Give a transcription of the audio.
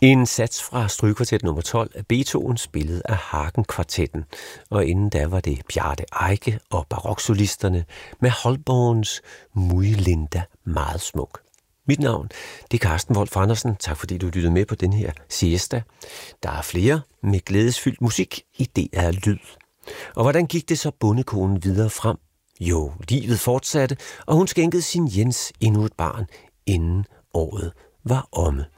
En sats fra strygekvartet nummer 12 af Beethoven, spillet af Hagen-kvartetten. Og inden da var det Bjarte Eike og baroksolisterne med Holborns Muy Linda, meget smuk. Mit navn, det er Carsten Wolf Andersen. Tak fordi du lyttede med på den her siesta. Der er flere med glædesfyldt musik i DR Lyd. Og hvordan gik det så bondekonen videre frem? Jo, livet fortsatte, og hun skænkede sin Jens endnu et barn, inden året var omme.